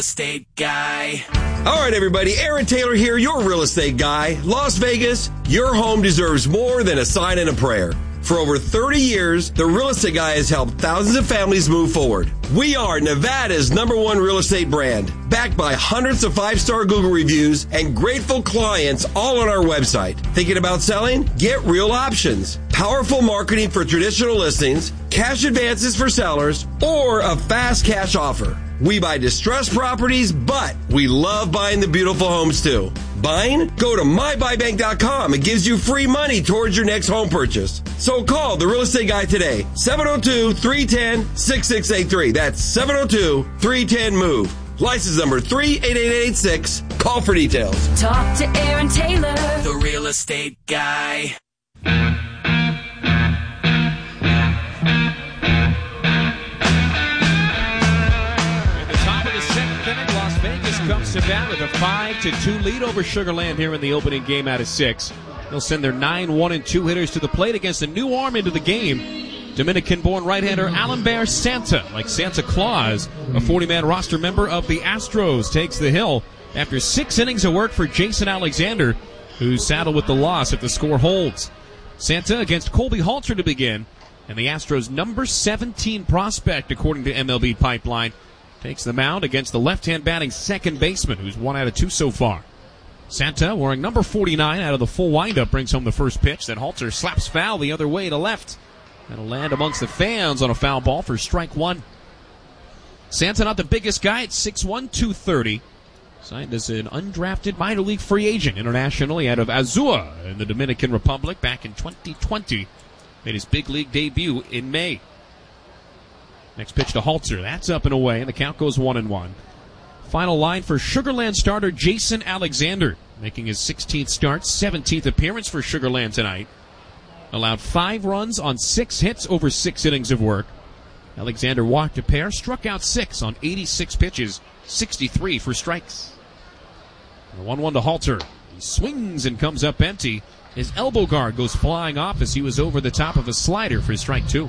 estate guy. All right, everybody. Aaron Taylor here, your real estate guy. Las Vegas, your home deserves more than a sign and a prayer. For over 30 years, the Real Estate Guy has helped thousands of families move forward. We are Nevada's #1 real estate brand, backed by hundreds of 5-star Google reviews and grateful clients all on our website. Thinking about selling? Get Real Options. Powerful marketing for traditional listings, cash advances for sellers, or a fast cash offer. We buy distressed properties, but we love buying the beautiful homes too. Buying? Go to mybuybank.com. It gives you free money towards your next home purchase. So call the Real Estate Guy today. 702-310-6683. That's 702-310-MOVE. License number 38886. Call for details. Talk to Aaron Taylor, The Real Estate Guy. Comes to bat with a 5-2 lead over Sugar Land here in the opening game out of 6. They'll send their 9-1-2 hitters to the plate against a new arm into the game. Dominican-born right-hander Alamber Santa, like Santa Claus, a 40-man roster member of the Astros, takes the hill after 6 innings of work for Jason Alexander, who's saddled with the loss if the score holds. Santa against Colby Halter to begin, and the Astros' number 17 prospect, according to MLB Pipeline, takes the mound against the left-hand batting second baseman, who's 1 out of 2 so far. Santa, wearing number 49 out of the full windup, brings home the first pitch. Then Halter slaps foul the other way to left. That'll land amongst the fans on a foul ball for strike 1. Santa, not the biggest guy, at 6'1", 230. Signed as an undrafted minor league free agent internationally out of Azua in the Dominican Republic back in 2020. Made his big league debut in May. Next pitch to Halter. That's up and away, and the count goes 1-1. Final line for Sugar Land starter Jason Alexander, making his 16th start, 17th appearance for Sugar Land tonight. Allowed 5 runs on 6 hits over 6 innings of work. Alexander walked a pair, struck out 6 on 86 pitches, 63 for strikes. 1-1 to Halter. He swings and comes up empty. His elbow guard goes flying off as he was over the top of a slider for strike 2.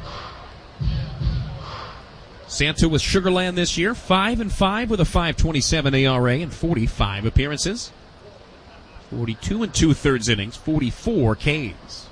Santa with Sugar Land this year, 5-5 with a 5.27 ERA and 45 appearances. 42 2/3 innings, 44 Ks.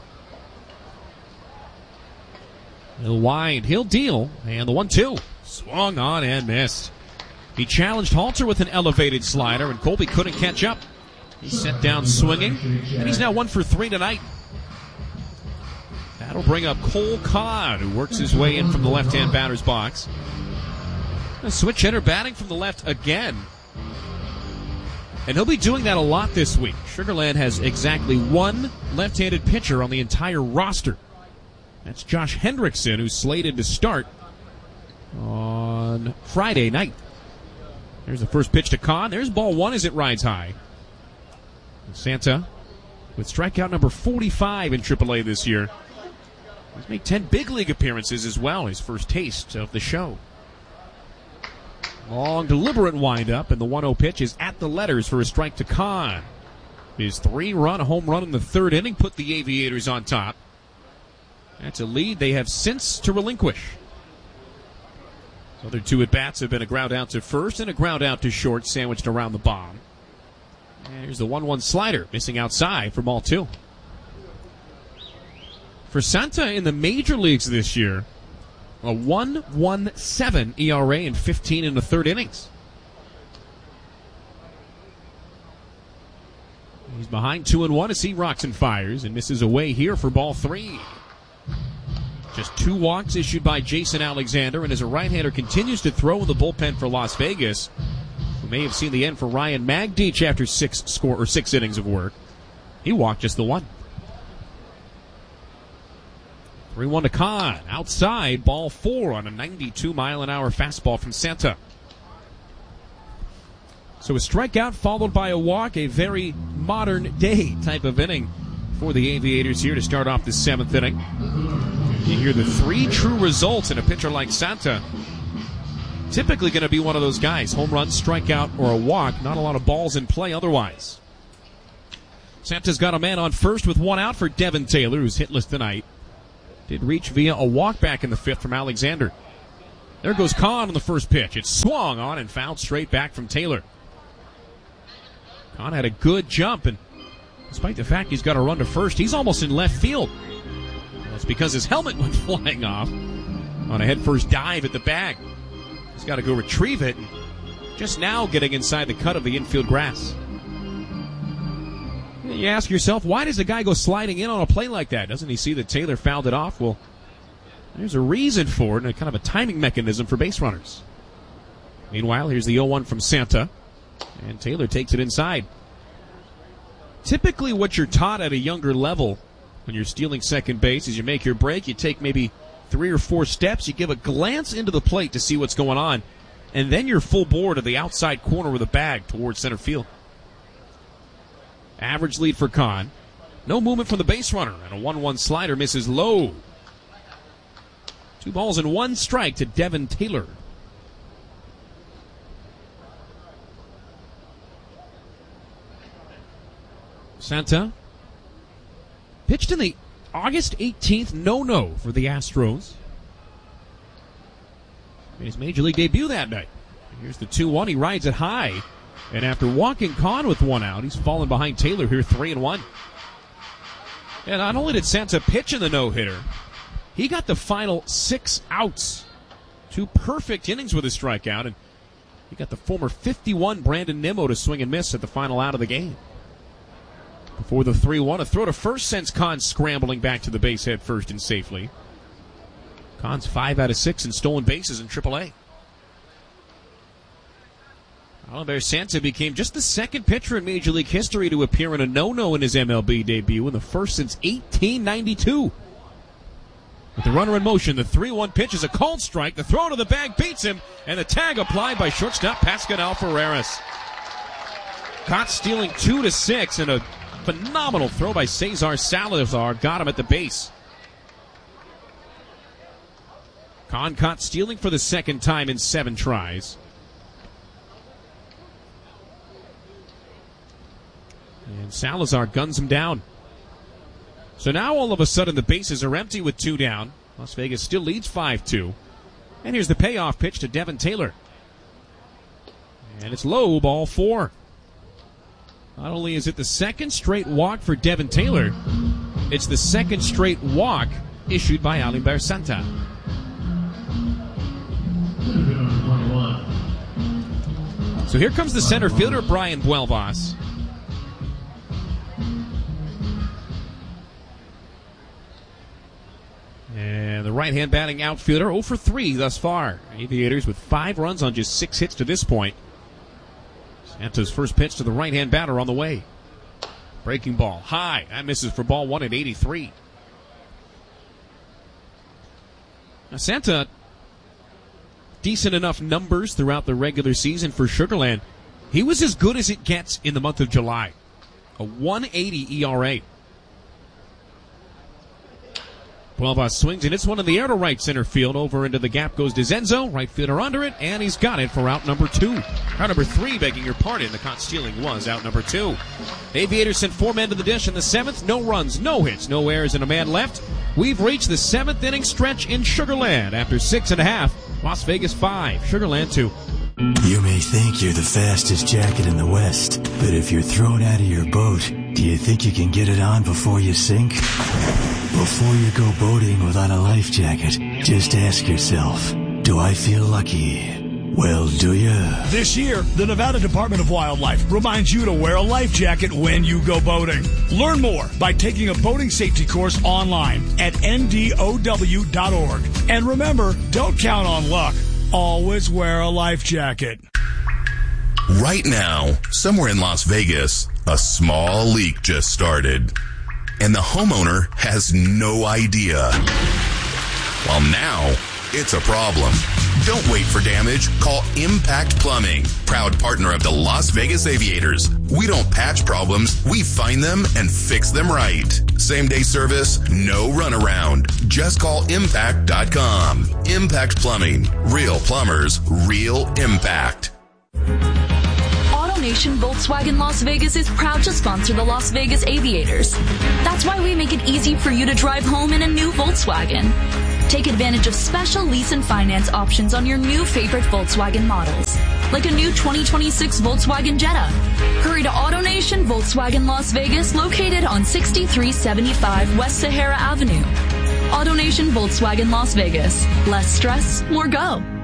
He'll wind, he'll deal, and the 1-2. Swung on and missed. He challenged Halter with an elevated slider, and Colby couldn't catch up. He set down swinging, and he's now 1 for 3 tonight. That'll bring up Cole Codd, who works his way in from the left-hand batter's box. A switch hitter batting from the left again. And he'll be doing that a lot this week. Sugar Land has exactly 1 left-handed pitcher on the entire roster. That's Josh Hendrickson, who's slated to start on Friday night. There's the first pitch to Codd. There's ball 1 as it rides high. And Santa with strikeout number 45 in AAA this year. He's made 10 big league appearances as well, his first taste of the show. Long, deliberate windup, and the 1-0 pitch is at the letters for a strike to Codd. His 3-run home run in the 3rd inning put the Aviators on top. That's a lead they have since to relinquish. Other 2 at-bats have been a ground out to first and a ground out to short, sandwiched around the bomb. And here's the 1-1 slider, missing outside for ball 2. For Santa in the major leagues this year, a 1.17 ERA in 15 1/3 innings. He's behind 2-1 as he rocks and fires and misses away here for ball 3. Just 2 walks issued by Jason Alexander, and as a right-hander continues to throw in the bullpen for Las Vegas, we may have seen the end for Ryan Magdich after 6 innings of work. He walked just the 1. 3-1 to Codd. Outside, ball 4 on a 92-mile-an-hour fastball from Santa. So a strikeout followed by a walk, a very modern-day type of inning for the Aviators here to start off the 7th inning. You hear the 3 true results in a pitcher like Santa. Typically going to be one of those guys. Home run, strikeout, or a walk. Not a lot of balls in play otherwise. Santa's got a man on first with 1 out for Devin Taylor, who's hitless tonight. Did reach via a walk back in the 5th from Alexander. There goes Kahn on the first pitch. It's swung on and fouled straight back from Taylor. Kahn had a good jump, and despite the fact he's got to run to first, he's almost in left field. That's because his helmet went flying off on a headfirst dive at the bag. He's got to go retrieve it, just now getting inside the cut of the infield grass. You ask yourself, why does a guy go sliding in on a play like that? Doesn't he see that Taylor fouled it off? Well, there's a reason for it and a kind of a timing mechanism for base runners. Meanwhile, here's the 0-1 from Santa, and Taylor takes it inside. Typically what you're taught at a younger level when you're stealing second base is you make your break, you take maybe 3 or 4 steps, you give a glance into the plate to see what's going on, and then you're full bore to the outside corner of the bag towards center field. Average lead for Kahn. No movement from the base runner, and a 1-1 slider misses low. 2 balls and 1 strike to Devin Taylor. Santa pitched in the August 18th no-no for the Astros. Made his major league debut that night. Here's the 2-1. He rides it high. And after walking Kahn with 1 out, he's fallen behind Taylor here 3-1. And not only did Santa pitch in the no-hitter, he got the final 6 outs. 2 perfect innings with a strikeout, and he got the former 51 Brandon Nimmo to swing and miss at the final out of the game. Before the 3-1, a throw to first sends Kahn scrambling back to the base head first and safely. Kahn's 5 out of 6 in stolen bases in AAA. Alibert Santa became just the second pitcher in Major League history to appear in a no-no in his MLB debut, and the first since 1892. With the runner in motion, the 3-1 pitch is a called strike. The throw to the bag beats him, and the tag applied by shortstop Pascal Ferreras. Caught stealing 2-6, and a phenomenal throw by Cesar Salazar got him at the base. Kahn caught stealing for the second time in 7 tries. And Salazar guns him down. So now all of a sudden the bases are empty with 2 down. Las Vegas still leads 5-2. And here's the payoff pitch to Devin Taylor. And it's low, ball 4. Not only is it the second straight walk for Devin Taylor, it's the second straight walk issued by Alibert Santa. So here comes the center fielder, Brian Buelvas. And the right-hand batting outfielder 0 for 3 thus far. Aviators with 5 runs on just 6 hits to this point. Santa's first pitch to the right-hand batter on the way. Breaking ball high. That misses for ball 1 at 83. Now Santa, decent enough numbers throughout the regular season for Sugar Land. He was as good as it gets in the month of July. A 1.80 ERA. Buelvas swings, and it's one in the air to right center field. Over into the gap goes DeZenzo. Right fielder under it, and he's got it for out number 2. Out number 3, begging your pardon. The caught stealing was out number 2. The Aviators sent 4 men to the dish in the 7th. No runs, no hits, no errors, and a man left. We've reached the 7th inning stretch in Sugar Land. After 6.5, Las Vegas 5, Sugar Land 2. You may think you're the fastest jacket in the West, but if you're thrown out of your boat, do you think you can get it on before you sink? Before you go boating without a life jacket, just ask yourself, do I feel lucky? Well, do you? This year, the Nevada Department of Wildlife reminds you to wear a life jacket when you go boating. Learn more by taking a boating safety course online at ndow.org. And remember, don't count on luck. Always wear a life jacket. Right now, somewhere in Las Vegas, a small leak just started. And the homeowner has no idea. Well, now, it's a problem. Don't wait for damage. Call Impact Plumbing, proud partner of the Las Vegas Aviators. We don't patch problems. We find them and fix them right. Same-day service, no runaround. Just call Impact.com. Impact Plumbing. Real plumbers, real impact. AutoNation Volkswagen Las Vegas is proud to sponsor the Las Vegas Aviators. That's why we make it easy for you to drive home in a new Volkswagen. Take advantage of special lease and finance options on your new favorite Volkswagen models, like a new 2026 Volkswagen Jetta. Hurry to AutoNation Volkswagen Las Vegas, located on 6375 West Sahara Avenue. AutoNation Volkswagen Las Vegas. Less stress, more go.